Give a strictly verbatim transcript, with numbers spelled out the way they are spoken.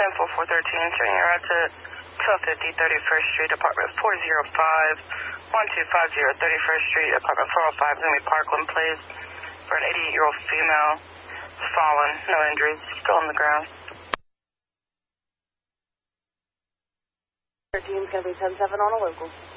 ten four four thirteen, turning your right to twelve fifty thirty-first Street, apartment four oh five, one two five zero thirty-first Street, apartment four oh five, Zumi Parkland, please. For an eighty-eight-year-old female, fallen, no injuries, still on the ground. thirteen is going to be ten seven on a local.